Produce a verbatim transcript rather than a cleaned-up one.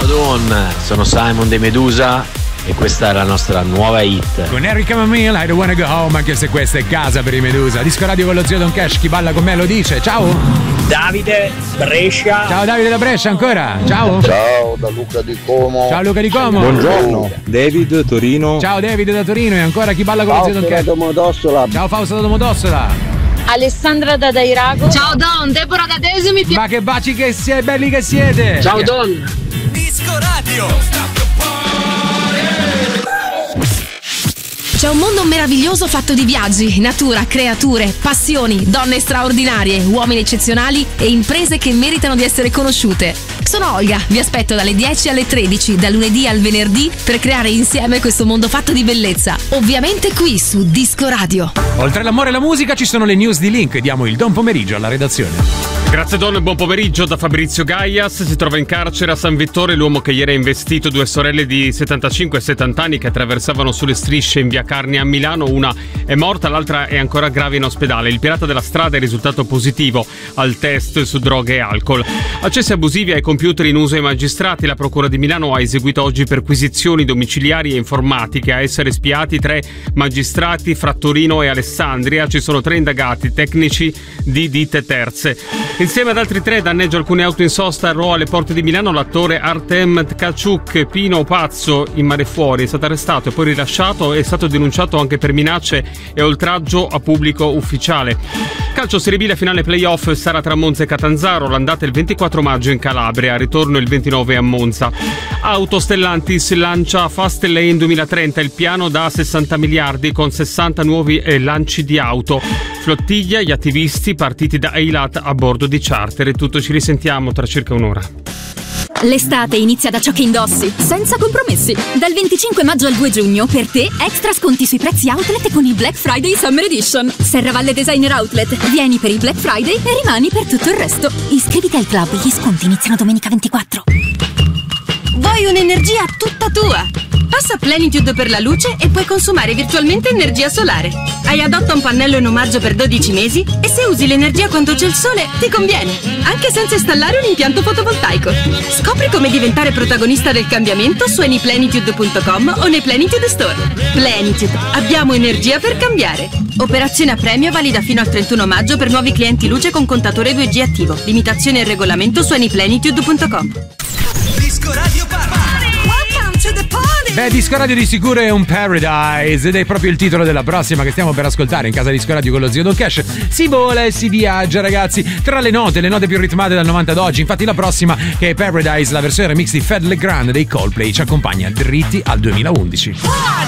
Dawn, sono Simon De Medusa e questa è la nostra nuova hit. Con Harry Camamille, I don't wanna go home, anche se questa è casa per i Medusa. Disco radio con lo zio Don Cash, chi balla con me lo dice. Ciao! Davide Brescia. Ciao Davide da Brescia ancora. Ciao. Ciao da Luca di Como. Ciao Luca di Como. Buongiorno. David Torino. Ciao David da Torino e ancora chi balla con lo zio Don Cash. Ciao Domodossola. Ciao Fausto da Domodossola. Alessandra da Dairago. Ciao Don, Deborah da Desumi. Ma che baci che siete, belli che siete. Ciao Don. Disco Radio. C'è un mondo meraviglioso fatto di viaggi, natura, creature, passioni, donne straordinarie, uomini eccezionali e imprese che meritano di essere conosciute. Sono Olga, vi aspetto dalle dieci alle tredici, dal lunedì al venerdì, per creare insieme questo mondo fatto di bellezza. Ovviamente qui su Disco Radio. Oltre all'amore e la musica ci sono le news di Link, diamo il buon pomeriggio alla redazione. Grazie Don e buon pomeriggio da Fabrizio Gaias. Si trova in carcere a San Vittore l'uomo che ieri ha investito due sorelle di settantacinque e settanta anni che attraversavano sulle strisce in via Carnia a Milano. Una è morta, l'altra è ancora grave in ospedale. Il pirata della strada è risultato positivo al test su droghe e alcol. Accessi abusivi ai computer in uso ai magistrati. La Procura di Milano ha eseguito oggi perquisizioni domiciliari e informatiche. A essere spiati tre magistrati fra Torino e Alessandria. Ci sono tre indagati tecnici di ditte terze. Insieme ad altri tre danneggia alcune auto in sosta a Rho alle porte di Milano. L'attore Artem Tkachuk, Pino Pazzo, in mare fuori, è stato arrestato e poi rilasciato. È stato denunciato anche per minacce e oltraggio a pubblico ufficiale. Calcio Serie B, la finale playoff sarà tra Monza e Catanzaro. L'andata il ventiquattro maggio in Calabria, ritorno il ventinove a Monza. Auto Stellantis lancia Fast Lane duemilatrenta, il piano da sessanta miliardi con sessanta nuovi eh, lanci di auto. Flottiglia, gli attivisti partiti da Eilat a bordo di charter. E tutto, ci risentiamo tra circa un'ora. L'estate inizia da ciò che indossi, senza compromessi. Dal venticinque maggio al due giugno, per te, extra sconti sui prezzi outlet con il Black Friday Summer Edition. Serravalle Designer Outlet, vieni per il Black Friday e rimani per tutto il resto. Iscriviti al club, gli sconti iniziano domenica ventiquattro. Vuoi un'energia tutta tua? Passa a Plenitude per la luce e puoi consumare virtualmente energia solare. Hai adotta un pannello in omaggio per dodici mesi e se usi l'energia quando c'è il sole ti conviene, anche senza installare un impianto fotovoltaico. Scopri come diventare protagonista del cambiamento su anyplenitude punto com o nei Plenitude Store. Plenitude, abbiamo energia per cambiare. Operazione a premio valida fino al trentuno maggio per nuovi clienti luce con contatore due G attivo. Limitazione e regolamento su anyplenitude punto com. Disco Radio Party. Welcome to the party. Beh, Disco Radio di sicuro è un paradise ed è proprio il titolo della prossima che stiamo per ascoltare in casa Disco Radio con lo zio Don Cash. Si vola e si viaggia, ragazzi, tra le note, le note più ritmate dal novanta ad oggi. Infatti la prossima, che è Paradise, la versione remix di Fed Legrand dei Coldplay, ci accompagna dritti al duemilaundici.